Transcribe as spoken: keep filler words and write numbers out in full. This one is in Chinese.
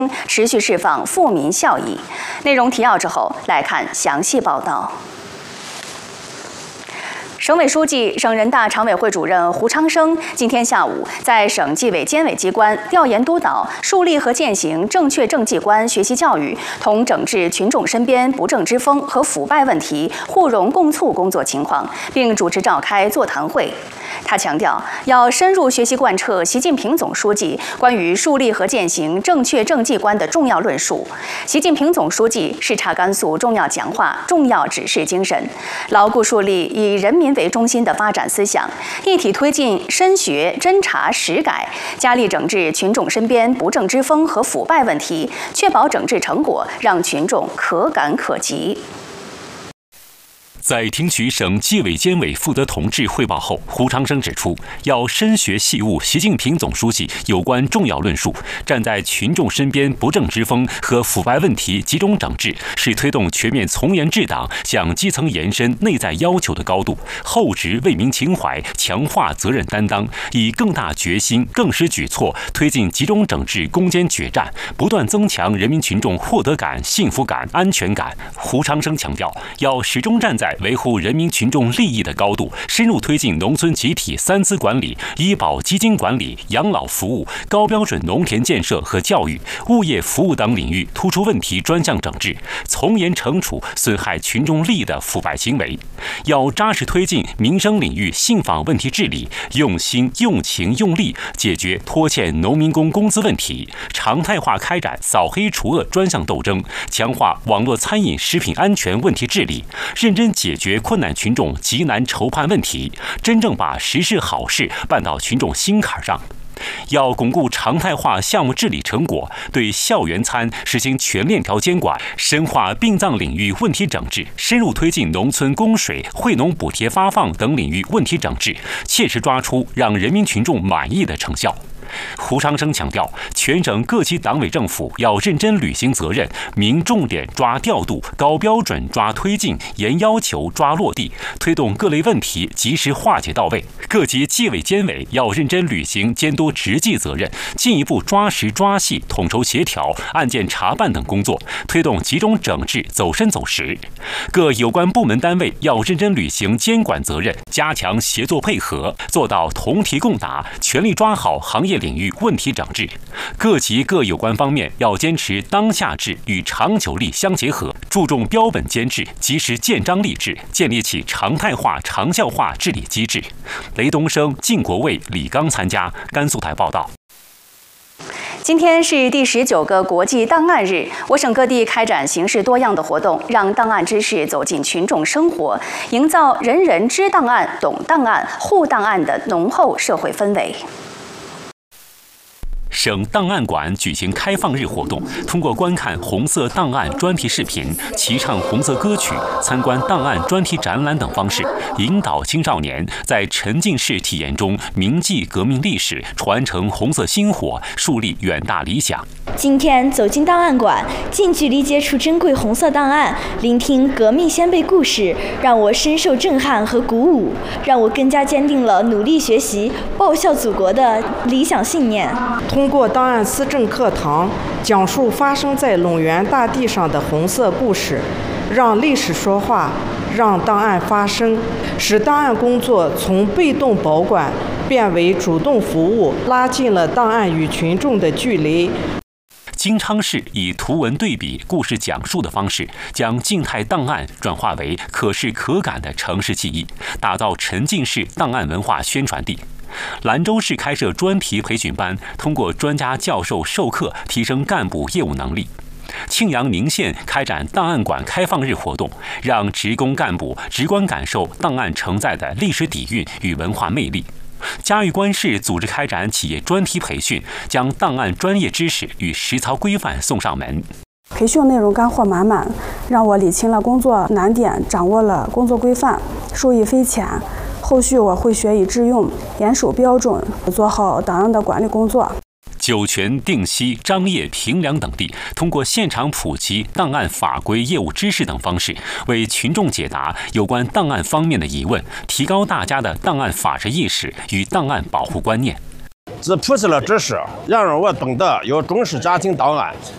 持续释放富民效益。内容提要之后，来看详细报道。 省委书记、省人大常委会主任胡昌生今天下午在省纪委监委机关调研督导树立和践行正确政绩观学习教育同整治群众身边不正之风和腐败问题互融共促工作情况，并主持召开座谈会。他强调，要深入学习贯彻习近平总书记关于树立和践行正确政绩观的重要论述。习近平总书记视察甘肃重要讲话、重要指示精神，牢固树立以人民为中心的发展思想，一体推进深学、侦查、实改，加力整治群众身边不正之风和腐败问题，确保整治成果让群众可感可及。 在听取省纪委监委负责同志汇报后，胡昌生指出，要深学细悟习近平总书记有关重要论述，站在群众身边不正之风和腐败问题集中整治，是推动全面从严治党向基层延伸内在要求的高度，厚植为民情怀，强化责任担当，以更大决心、更实举措推进集中整治攻坚决战，不断增强人民群众获得感、幸福感、安全感。胡昌生强调，要始终站在 维护人民群众利益的高度，深入推进农村集体三资管理、医保基金管理、养老服务、高标准农田建设和教育、物业服务等领域突出问题专项整治，从严惩处损害群众利益的腐败行为。要扎实推进民生领域信访问题治理，用心、用情、用力解决拖欠农民工工资问题，常态化开展扫黑除恶专项斗争，强化网络餐饮食品安全问题治理，认真 解决困难群众急难愁盼问题，真正把实事好事办到群众心坎上。要巩固常态化项目治理成果，对校园餐实行全链条监管，深化殡葬领域问题整治，深入推进农村供水、惠农补贴发放等领域问题整治，切实抓出让人民群众满意的成效。 胡昌生强调，全省各级党委政府要认真履行责任，明重点抓调度，高标准抓推进，严要求抓落地，推动各类问题及时化解到位。各级纪委监委要认真履行监督执纪责任，进一步抓实抓细、统筹协调、案件查办等工作，推动集中整治走深走实。各有关部门单位要认真履行监管责任，加强协作配合，做到同题共答，全力抓好行业 领域问题整治，各级各有关方面要坚持当下治与长久力相结合，注重标本兼治，及时建章立制，建立起常态化、长效化治理机制。雷东升、靳国卫、李刚参加。甘肃台报道。 今天是第十九个国际档案日，我省各地开展形式多样的活动，让档案知识走进群众生活，营造人人知档案、懂档案、护档案的浓厚社会氛围。 省档案馆举行开放日活动，通过观看红色档案专题视频、齐唱红色歌曲、参观档案专题展览等方式，引导青少年在沉浸式体验中铭记革命历史，传承红色薪火，树立远大理想。 今天走进档案馆，近距离接触珍贵红色档案，聆听革命先辈故事，让我深受震撼和鼓舞，让我更加坚定了努力学习、报效祖国的理想信念。 通过档案思政课堂，讲述发生在陇源大地上的红色故事，让历史说话，让档案发声，使档案工作从被动保管变为主动服务，拉近了档案与群众的距离。 金昌市以图文对比、故事讲述的方式，将静态档案转化为可视可感的城市记忆，打造沉浸式档案文化宣传地。 兰州市开设专题培训班，通过专家教授授课，提升干部业务能力。庆阳宁县开展档案馆开放日活动，让职工干部直观感受档案承载的历史底蕴与文化魅力。嘉峪关市组织开展企业专题培训，将档案专业知识与实操规范送上门。 培训内容干货满满，让我理清了工作难点，掌握了工作规范，受益匪浅。 后续我会学以致用，严守标准，做好档案的管理工作。 酒泉、定西、张掖、平凉等地，通过现场普及档案法规、业务知识等方式，为群众解答有关档案方面的疑问，提高大家的档案法治意识与档案保护观念。 只普及了知识，让我懂得要重视家庭档案，